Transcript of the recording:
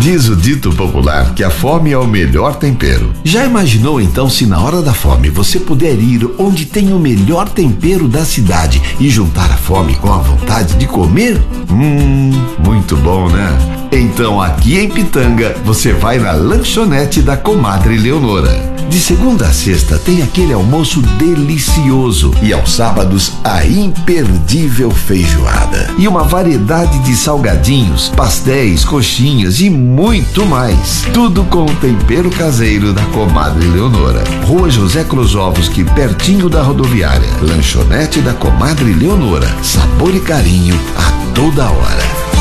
Diz o dito popular que a fome é o melhor tempero. Já imaginou então se na hora da fome você puder ir onde tem o melhor tempero da cidade e juntar a fome com a vontade de comer? Muito bom, né? Então aqui em Pitanga você vai na lanchonete da Comadre Leonora. De segunda a sexta tem aquele almoço delicioso e aos sábados a imperdível feijoada. E uma variedade de salgadinhos, pastéis, coxinhas e muito mais. Tudo com o tempero caseiro da Comadre Leonora. Rua José Closovski, pertinho da rodoviária. Lanchonete da Comadre Leonora. Sabor e carinho a toda hora.